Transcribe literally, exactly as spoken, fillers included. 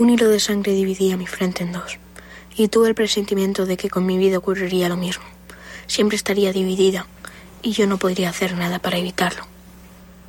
Un hilo de sangre dividía mi frente en dos, y tuve el presentimiento de que con mi vida ocurriría lo mismo. Siempre estaría dividida, y yo no podría hacer nada para evitarlo.